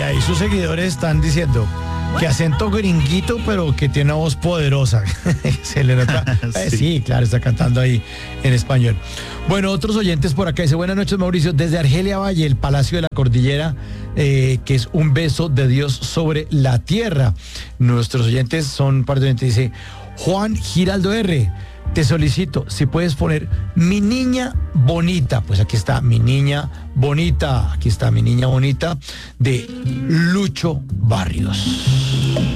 ahí sus seguidores están diciendo que acento gringuito, pero que tiene una voz poderosa. Se le nota. Sí. Sí, claro, está cantando ahí en español. Bueno, otros oyentes por acá dice: buenas noches, Mauricio, desde Argelia Valle, el Palacio de la Cordillera, que es un beso de Dios sobre la tierra. Nuestros oyentes son parte de oyentes. Dice Juan Giraldo R. Te solicito si puedes poner Mi Niña Bonita. Pues aquí está Mi Niña Bonita. Aquí está Mi Niña Bonita de Lucho Barrios.